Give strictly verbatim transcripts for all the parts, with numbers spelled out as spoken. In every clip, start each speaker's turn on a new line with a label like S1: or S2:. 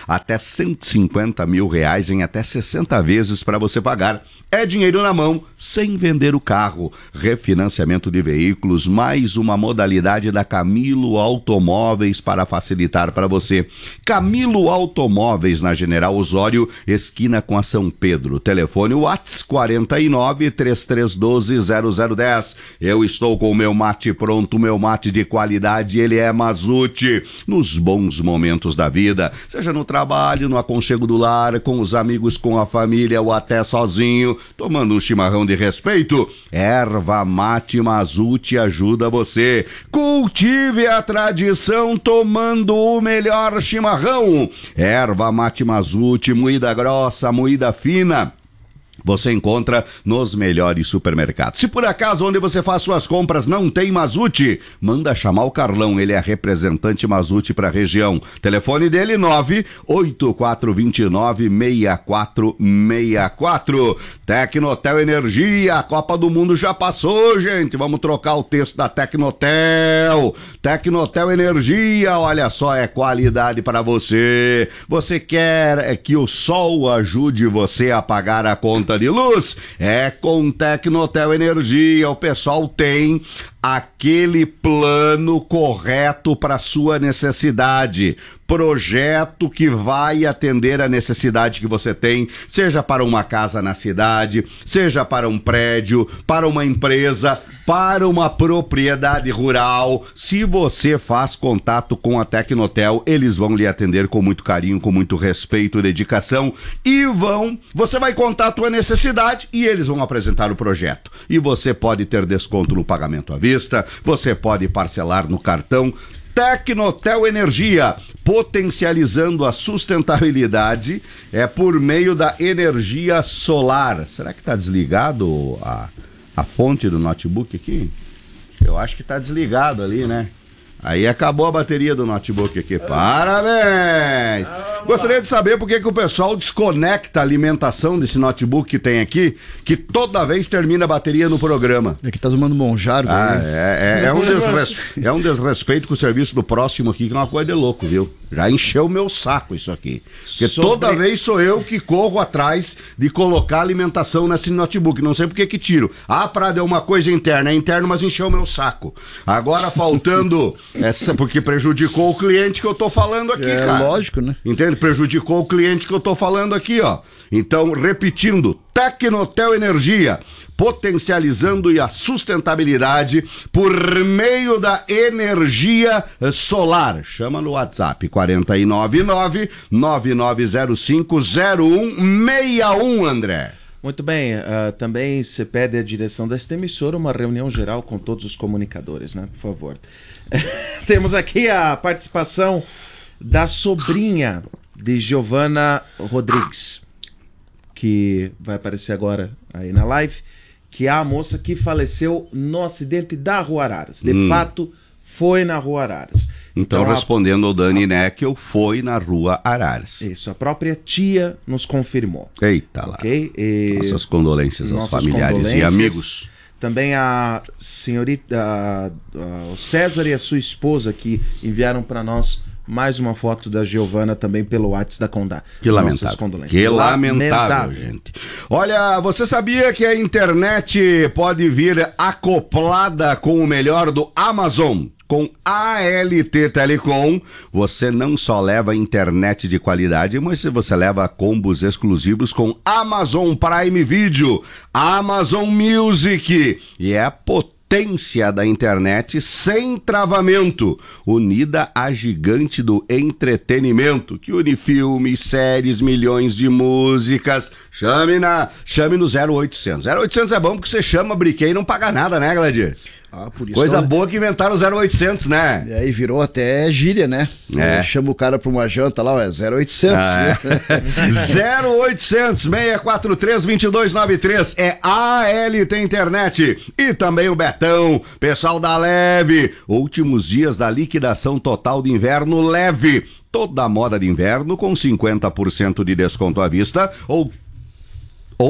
S1: até cento e cinquenta mil reais em até sessenta vezes para você pagar. É dinheiro na mão, sem vender o carro. Refinanciamento de veículos, mais uma modalidade da Camilo Automóveis para facilitar para você. Camilo Automóveis, na General Osório, esquina com a São Pedro. Telefone WhatsApp quarenta e nove, trinta e três doze, zero zero dez. Eu estou com o meu mate pronto, meu mate de qualidade, ele é Mazute. Nos bons momentos da vida, seja no trabalho, no aconchego do lar, com os amigos, com a família ou até sozinho, tomando um chimarrão de respeito, Erva Mate Mazute ajuda você. Cultive a tradição tomando o melhor chimarrão. Erva Mate Mazute, moída grossa, moída fina, você encontra nos melhores supermercados. Se por acaso onde você faz suas compras não tem Mazute, manda chamar o Carlão, ele é representante Mazute para a região. Telefone dele nove oito quatro dois nove, seis quatro seis quatro. Tecnotel Energia, a Copa do Mundo já passou, gente. Vamos trocar o texto da Tecnotel. Tecnotel Energia, olha só, é qualidade para você. Você quer que o sol ajude você a pagar a conta de luz? É com Tecnotel Energia. O pessoal tem aquele plano correto para sua necessidade. Projeto que vai atender a necessidade que você tem, seja para uma casa na cidade, seja para um prédio, para uma empresa, para uma propriedade rural. Se você faz contato com a Tecnotel, eles vão lhe atender com muito carinho, com muito respeito e dedicação, e vão, você vai contar a tua necessidade e eles vão apresentar o projeto. E você pode ter desconto no pagamento à vista, você pode parcelar no cartão. Tecnotel Energia, potencializando a sustentabilidade é por meio da energia solar. Será que está desligado a, a fonte do notebook aqui? Eu acho que está desligado ali, né? Aí acabou a bateria do notebook aqui. Parabéns! Gostaria de saber por que que o pessoal desconecta a alimentação desse notebook que tem aqui, que toda vez termina a bateria no programa.
S2: É que tá tomando monjaro.
S1: Ah, é, é, é, um desres... é um desrespeito com o serviço do próximo aqui, que é uma coisa de louco, viu? Já encheu o meu saco isso aqui. Porque Sobre... toda vez sou eu que corro atrás de colocar alimentação nesse notebook. Não sei por que que tiro. Ah, Prado, é uma coisa interna. É interno, mas encheu o meu saco. Agora faltando... essa, porque prejudicou o cliente que eu tô falando aqui, é, cara. É
S2: lógico, né?
S1: Entende? Prejudicou o cliente que eu tô falando aqui, ó. Então, repetindo, Tecnotel Energia, potencializando a sustentabilidade por meio da energia solar. Chama no WhatsApp quarenta e nove nove, nove nove zero cinco, zero um seis um, André.
S3: Muito bem, uh, também se pede à direção desta emissora uma reunião geral com todos os comunicadores, né? Por favor. Temos aqui a participação da sobrinha de Giovana Rodrigues, que vai aparecer agora aí na live, que é a moça que faleceu no acidente da Rua Araras. De hum. fato, foi na Rua Araras.
S1: Então, então respondendo a... ao Dani Neckel, foi na Rua Araras.
S3: Isso, a própria tia nos confirmou.
S1: Eita lá.
S3: Okay? E...
S1: Nossas condolências aos
S3: Nossas
S1: familiares
S3: condolências.
S1: e amigos.
S3: Também a senhorita, a, a, o César e a sua esposa que enviaram para nós mais uma foto da Giovana também pelo WhatsApp da Condá.
S1: Que lamentável. Que lamentável, gente. Olha, você sabia que a internet pode vir acoplada com o melhor do Amazon? Com A L T Telecom, você não só leva internet de qualidade, mas você leva combos exclusivos com Amazon Prime Video, Amazon Music e é a potência da internet sem travamento, unida à gigante do entretenimento, que une filmes, séries, milhões de músicas. Chame, na, chame no zero oitocentos. zero oitocentos é bom porque você chama, briquei e não paga nada, né, Gladir?
S2: Ah, por isso
S1: Coisa
S2: ela...
S1: boa que inventaram o zero oitocentos, né?
S2: E aí virou até gíria, né?
S1: É.
S2: Chama o cara pra uma janta lá, é zero oitocentos.
S1: Ah, é. zero oitocentos, seis quatro três, dois dois nove três é A L T Internet. E também o Betão, pessoal da Leve. Últimos dias da liquidação total de inverno Leve. Toda a moda de inverno com cinquenta por cento de desconto à vista ou... ou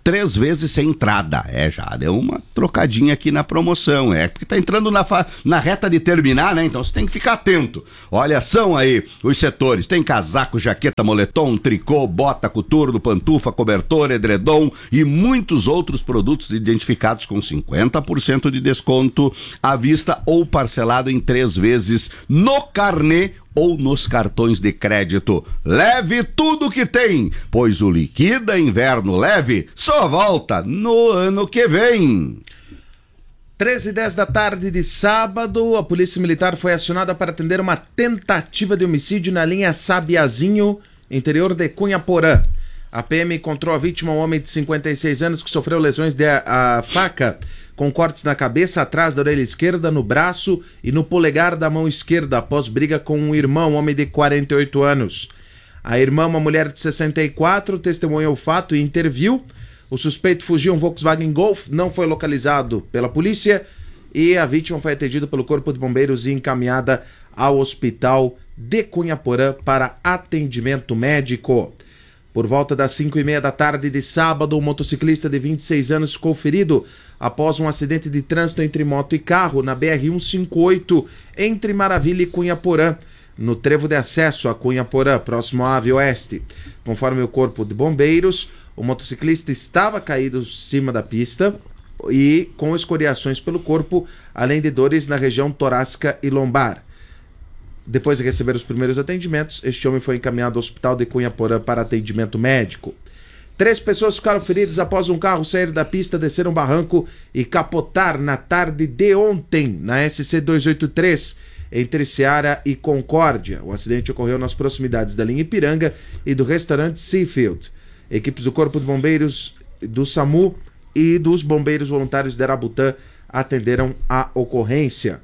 S1: três vezes sem entrada. É, já deu uma trocadinha aqui na promoção, é, porque tá entrando na, fa... na reta de terminar, né? Então você tem que ficar atento. Olha, são aí os setores, tem casaco, jaqueta, moletom, tricô, bota, coturno, pantufa, cobertor, edredom e muitos outros produtos identificados com cinquenta por cento de desconto à vista ou parcelado em três vezes no carnê ou nos cartões de crédito. Leve tudo que tem, pois o Liquida Inverno Leve só volta no ano que vem.
S3: treze e dez da tarde de sábado, a Polícia Militar foi acionada para atender uma tentativa de homicídio na linha Sabiazinho, interior de Cunhaporã. A P M encontrou a vítima, um homem de cinquenta e seis anos, que sofreu lesões de a, a faca, com cortes na cabeça, atrás da orelha esquerda, no braço e no polegar da mão esquerda, após briga com um irmão, um homem de quarenta e oito anos. A irmã, uma mulher de sessenta e quatro, testemunhou o fato e interviu. O suspeito fugiu, um Volkswagen Golf, não foi localizado pela polícia e a vítima foi atendida pelo Corpo de Bombeiros e encaminhada ao hospital de Cunhaporã para atendimento médico. Por volta das cinco e meia da tarde de sábado, um motociclista de vinte e seis anos ficou ferido após um acidente de trânsito entre moto e carro na B R cento e cinquenta e oito, entre Maravilha e Cunhaporã, no trevo de acesso a Cunhaporã, próximo à Ave Oeste. Conforme o Corpo de Bombeiros, o motociclista estava caído em cima da pista e com escoriações pelo corpo, além de dores na região torácica e lombar. Depois de receber os primeiros atendimentos, este homem foi encaminhado ao hospital de Cunhaporã para atendimento médico. Três pessoas ficaram feridas após um carro sair da pista, descer um barranco e capotar na tarde de ontem, na S C duzentos e oitenta e três, entre Seara e Concórdia. O acidente ocorreu nas proximidades da linha Ipiranga e do restaurante Seafield. Equipes do Corpo de Bombeiros, do SAMU e dos Bombeiros Voluntários de Arabutã atenderam a ocorrência.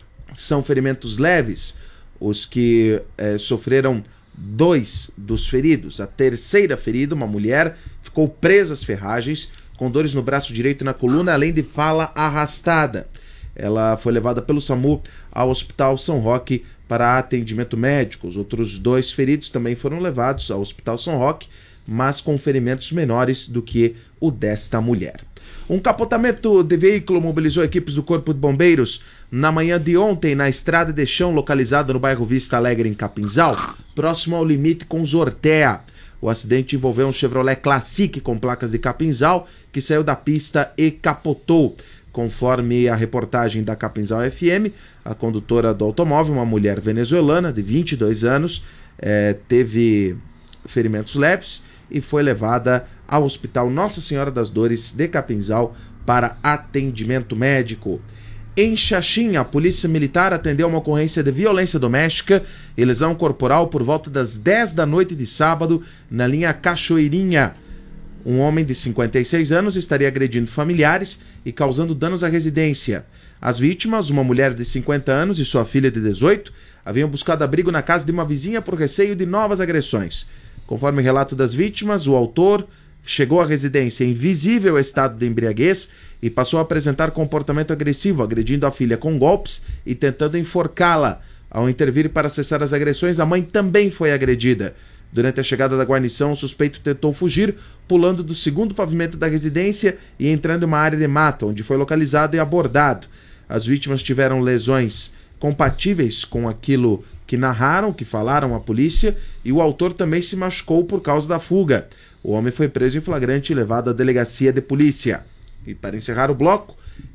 S3: São ferimentos leves os que eh, sofreram dois dos feridos. A terceira ferida, uma mulher, ficou presa às ferragens, com dores no braço direito e na coluna, além de fala arrastada. Ela foi levada pelo SAMU ao Hospital São Roque para atendimento médico. Os outros dois feridos também foram levados ao Hospital São Roque, mas com ferimentos menores do que o desta mulher. Um capotamento de veículo mobilizou equipes do Corpo de Bombeiros na manhã de ontem na estrada de chão localizada no bairro Vista Alegre, em Capinzal, próximo ao limite com Zortea. O acidente envolveu um Chevrolet Classic com placas de Capinzal que saiu da pista e capotou. Conforme a reportagem da Capinzal F M, a condutora do automóvel, uma mulher venezuelana de vinte e dois anos, eh, teve ferimentos leves e foi levada ao Hospital Nossa Senhora das Dores de Capinzal para atendimento médico. Em Xaxim, a Polícia Militar atendeu uma ocorrência de violência doméstica e lesão corporal por volta das dez da noite de sábado na linha Cachoeirinha. Um homem de cinquenta e seis anos estaria agredindo familiares e causando danos à residência. As vítimas, uma mulher de cinquenta anos e sua filha de dezoito, haviam buscado abrigo na casa de uma vizinha por receio de novas agressões. Conforme o relato das vítimas, o autor chegou à residência em visível estado de embriaguez e passou a apresentar comportamento agressivo, agredindo a filha com golpes e tentando enforcá-la. Ao intervir para cessar as agressões, a mãe também foi agredida. Durante a chegada da guarnição, o suspeito tentou fugir, pulando do segundo pavimento da residência e entrando em uma área de mata, onde foi localizado e abordado. As vítimas tiveram lesões compatíveis com aquilo que narraram, que falaram à polícia, e o autor também se machucou por causa da fuga. O homem foi preso em flagrante e levado à delegacia de polícia. E para encerrar o bloco,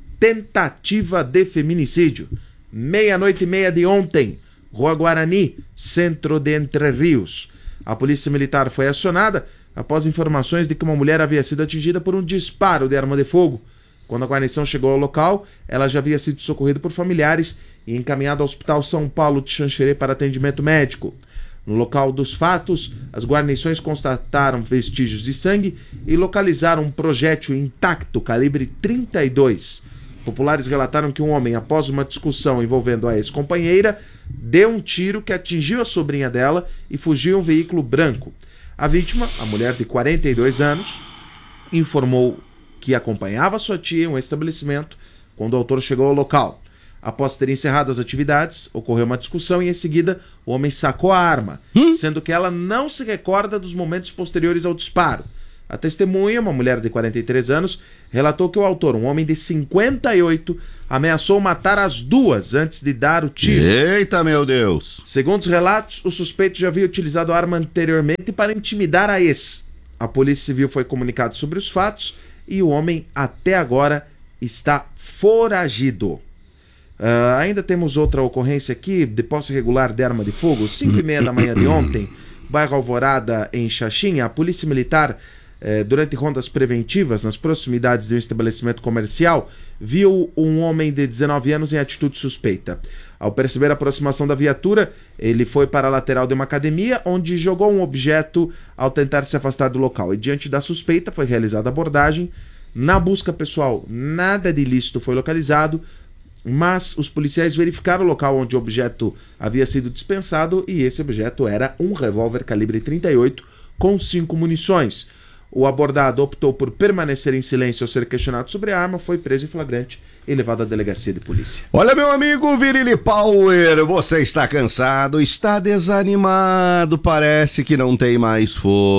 S3: tentativa de feminicídio. Meia-noite e meia de ontem, Rua Guarani, centro de Entre Rios. A polícia militar foi acionada após informações de que uma mulher havia sido atingida por um disparo de arma de fogo. Quando a guarnição chegou ao local, ela já havia sido socorrida por familiares e encaminhada ao Hospital São Paulo de Xanxerê para atendimento médico. No local dos fatos, as guarnições constataram vestígios de sangue e localizaram um projétil intacto, calibre trinta e dois. Populares relataram que um homem, após uma discussão envolvendo a ex-companheira, deu um tiro que atingiu a sobrinha dela e fugiu em um veículo branco. A vítima, a mulher de quarenta e dois anos, informou que acompanhava sua tia em um estabelecimento quando o autor chegou ao local. Após ter encerrado as atividades, ocorreu uma discussão e em seguida o homem sacou a arma, hum? sendo que ela não se recorda dos momentos posteriores ao disparo. A testemunha, uma mulher de quarenta e três anos, relatou que o autor, um homem de cinquenta e oito, ameaçou matar as duas antes de dar o tiro.
S1: Eita, meu Deus!
S3: Segundo os relatos, o suspeito já havia utilizado a arma anteriormente para intimidar a ex. A Polícia Civil foi comunicada sobre os fatos e o homem, até agora, está foragido. Uh, ainda temos outra ocorrência aqui, de posse irregular de arma de fogo. cinco e meia da manhã de ontem, bairro Alvorada, em Xaxim, a Polícia Militar, eh, durante rondas preventivas nas proximidades de um estabelecimento comercial, viu um homem de dezenove anos em atitude suspeita. Ao perceber a aproximação da viatura, ele foi para a lateral de uma academia, onde jogou um objeto ao tentar se afastar do local. E diante da suspeita, foi realizada a abordagem. Na busca pessoal, nada de ilícito foi localizado, mas os policiais verificaram o local onde o objeto havia sido dispensado e esse objeto era um revólver calibre trinta e oito com cinco munições. O abordado optou por permanecer em silêncio ao ser questionado sobre a arma, foi preso em flagrante e levado à delegacia de polícia.
S1: Olha, meu amigo Virilli Power, você está cansado, está desanimado, parece que não tem mais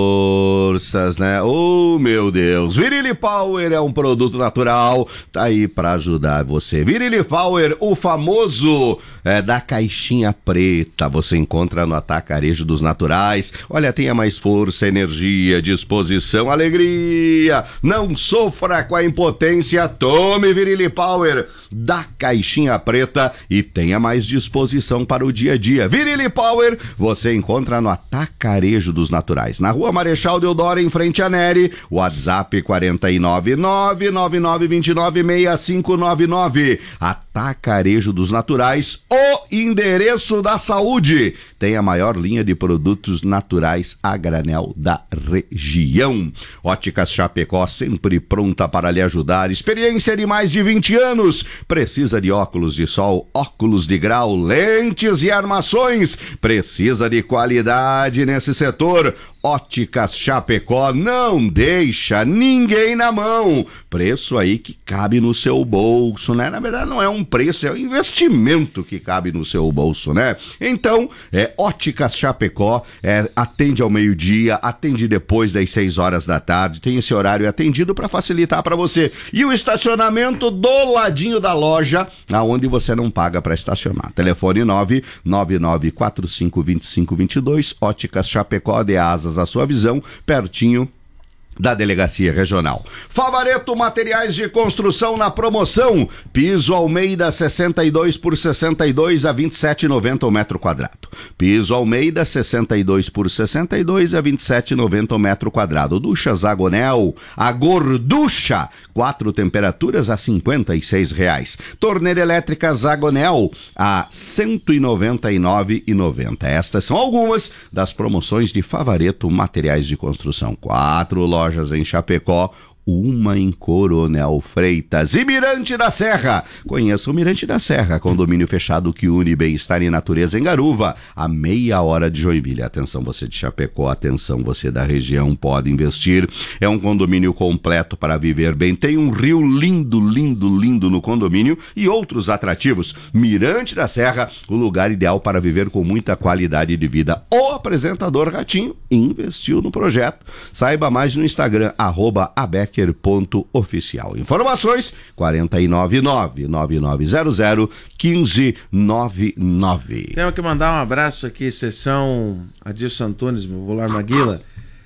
S1: forças, né? Oh, meu Deus, Virilli Power é um produto natural, tá aí para ajudar você. Virilli Power, o famoso é, da caixinha preta, você encontra no Atacarejo dos Naturais. Olha, tenha mais força, energia, disposição, alegria, não sofra com a impotência, tome Virilli Power da caixinha preta e tenha mais disposição para o dia a dia. Virilli Power você encontra no Atacarejo dos Naturais, na Rua Marechal Deodoro, em frente a Neri. WhatsApp quatro nove nove, nove nove dois nove, seis cinco nove nove. Atacarejo dos Naturais, o endereço da saúde. Tem a maior linha de produtos naturais a granel da região. Óticas Chapecó, sempre pronta para lhe ajudar. Experiência de mais de vinte anos. Precisa de óculos de sol, óculos de grau, lentes e armações. Precisa de qualidade nesse setor. Óticas Chapecó não deixa ninguém na mão. Preço aí que cabe no seu bolso, né? Na verdade não é um preço, é um investimento que cabe no seu bolso, né? Então, é Óticas Chapecó, é, atende ao meio-dia, atende depois das seis horas da tarde, tem esse horário atendido para facilitar para você. E o estacionamento do ladinho da loja, aonde você não paga para estacionar. Telefone nove nove nove quatro cinco dois cinco dois dois, Óticas Chapecó, de asas a sua visão, pertinho da Delegacia Regional. Favareto Materiais de Construção na promoção. Piso Almeida sessenta e dois por sessenta e dois a vinte e sete reais e noventa centavos o metro quadrado. Piso Almeida sessenta e dois por sessenta e dois a vinte e sete reais e noventa centavos o metro quadrado. Ducha Zagonel, a gorducha, quatro temperaturas a cinquenta e seis reais. Torneira elétrica Zagonel a cento e noventa e nove reais e noventa centavos. Estas são algumas das promoções de Favareto Materiais de Construção. Quatro lojas Lojas em Chapecó, uma em Coronel Freitas e Mirante da Serra. Conheça o Mirante da Serra, condomínio fechado que une bem-estar e natureza em Garuva, a meia hora de Joinville. Atenção você de Chapecó, atenção você da região, pode investir. É um condomínio completo para viver bem. Tem um rio lindo, lindo, lindo no condomínio e outros atrativos. Mirante da Serra, o lugar ideal para viver com muita qualidade de vida. O apresentador Ratinho investiu no projeto. Saiba mais no Instagram, arroba abec ponto oficial. Informações quatro nove nove, nove nove zero zero, um cinco nove nove.
S3: Tenho que mandar um abraço aqui, sessão Adilson Antunes, Popular Maguila,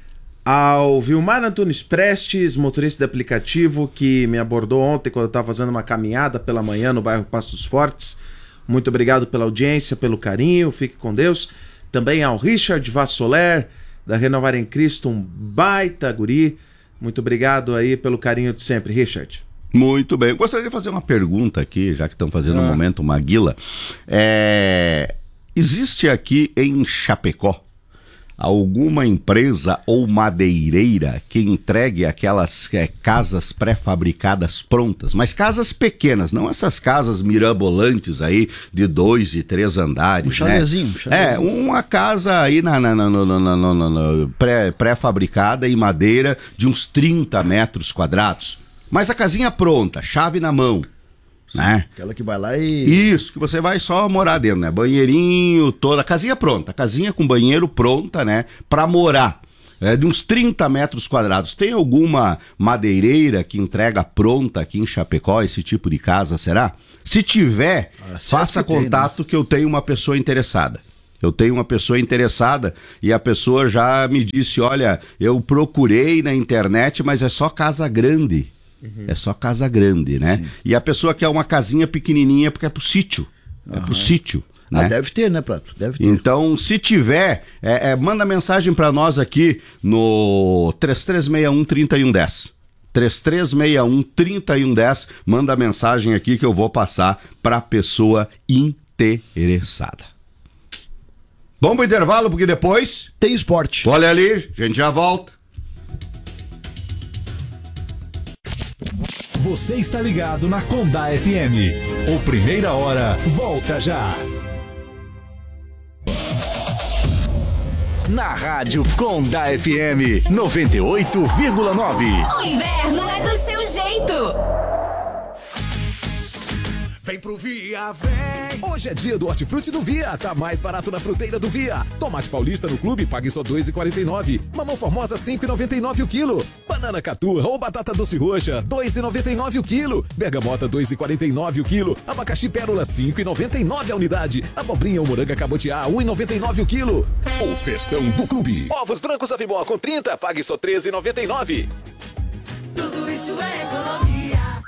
S3: ao Vilmar Antunes Prestes, motorista de aplicativo, que me abordou ontem quando eu estava fazendo uma caminhada pela manhã no bairro Passos Fortes. Muito obrigado pela audiência, pelo carinho, fique com Deus. Também ao Richard Vassoler, da Renovar em Cristo, um baita guri. Muito obrigado aí pelo carinho de sempre, Richard.
S1: Muito bem. Eu gostaria de fazer uma pergunta aqui, já que estão fazendo um
S2: Ah.
S1: momento Maguila. É... Existe aqui em Chapecó alguma empresa ou madeireira que entregue aquelas é, casas pré-fabricadas prontas, mas casas pequenas, não essas casas mirabolantes aí de dois e três andares,
S2: Um chalezinho,
S1: né?
S2: um chalezinho.
S1: É, uma casa aí na, na, na, na, na, na, na, na, pré, pré-fabricada em madeira de uns trinta metros quadrados, mas a casinha pronta, chave na mão, né?
S2: Aquela que vai lá e...
S1: Isso, que você vai só morar dentro, né? Banheirinho, toda a casinha pronta, a casinha com banheiro pronta, né? Pra morar. é de uns trinta metros quadrados. Tem alguma madeireira que entrega pronta aqui em Chapecó esse tipo de casa, será? Se tiver,
S2: Ah,
S1: faça
S2: certo que tem,
S1: contato
S2: né?
S1: que eu tenho uma pessoa interessada. Eu tenho uma pessoa interessada e a pessoa já me disse, olha, eu procurei na internet, mas é só casa grande. Uhum. É só casa grande, né? Sim. E a pessoa quer uma casinha pequenininha porque é pro sítio. É pro sítio.
S2: Ah,
S1: né?
S2: deve ter, né, Prato? Deve ter.
S1: Então, se tiver, é, é, manda mensagem para nós aqui no três três seis um, três um um zero. três três seis um, três um um zero. Manda mensagem aqui que eu vou passar para a pessoa interessada. Vamos pro intervalo, porque depois...
S2: Tem esporte.
S1: Olha ali, a gente já volta.
S4: Você está ligado na Condá F M. O Primeira Hora volta já. Na Rádio Condá F M noventa e oito vírgula nove.
S5: O inverno é do seu jeito.
S6: Vem pro Via, vem! Hoje é dia do Hortifruti do Via. Tá mais barato na fruteira do Via. Tomate paulista no clube, pague só dois reais e quarenta e nove centavos. Mamão formosa, cinco reais e noventa e nove centavos o quilo. Banana caturra ou batata doce roxa, dois reais e noventa e nove centavos o quilo. Bergamota, dois reais e quarenta e nove centavos o quilo. Abacaxi pérola, cinco reais e noventa e nove centavos a unidade. Abobrinha ou moranga cabotiá, um real e noventa e nove centavos o quilo. O festão do clube. Ovos brancos Avimó com trinta, pague só treze reais e noventa e nove centavos.
S5: Tudo isso é economia.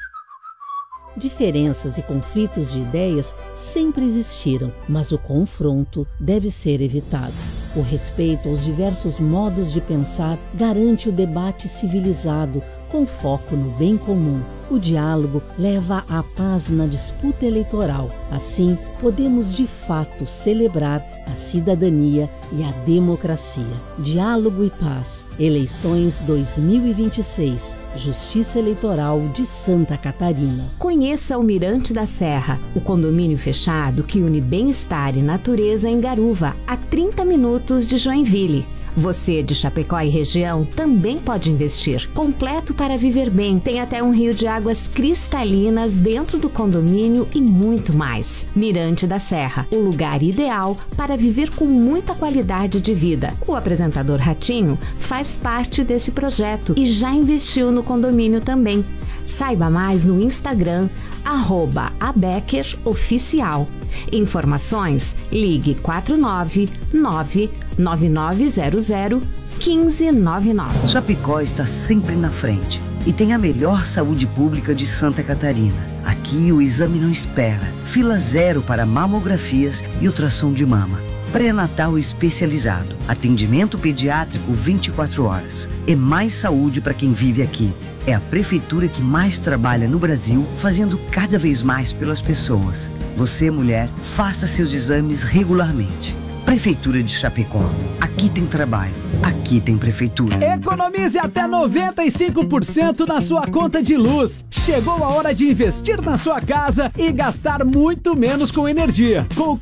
S7: Diferenças e conflitos de ideias sempre existiram, mas o confronto deve ser evitado. O respeito aos diversos modos de pensar garante o debate civilizado, com foco no bem comum. O diálogo leva à paz na disputa eleitoral. Assim, podemos de fato celebrar a cidadania e a democracia. Diálogo e paz. Eleições dois mil e vinte e seis. Justiça Eleitoral de Santa Catarina.
S8: Conheça o Mirante da Serra, o condomínio fechado que une bem-estar e natureza em Garuva, a trinta minutos de Joinville. Você de Chapecó e região também pode investir. Completo para viver bem. Tem até um rio de águas cristalinas dentro do condomínio e muito mais. Mirante da Serra, o lugar ideal para viver com muita qualidade de vida. O apresentador Ratinho faz parte desse projeto e já investiu no condomínio também. Saiba mais no Instagram, arroba Abecker Oficial. Informações, ligue quatro nove nove nove nove zero zero um cinco nove nove.
S9: Chapecó está sempre na frente e tem a melhor saúde pública de Santa Catarina. Aqui o exame não espera. Fila zero para mamografias e ultrassom de mama. Pré-natal especializado. Atendimento pediátrico vinte e quatro horas. É mais saúde para quem vive aqui. É a prefeitura que mais trabalha no Brasil, fazendo cada vez mais pelas pessoas. Você, mulher, faça seus exames regularmente. Prefeitura de Chapecó. Aqui tem trabalho. Aqui tem prefeitura.
S10: Economize até noventa e cinco por cento na sua conta de luz. Chegou a hora de investir na sua casa e gastar muito menos com energia. Com o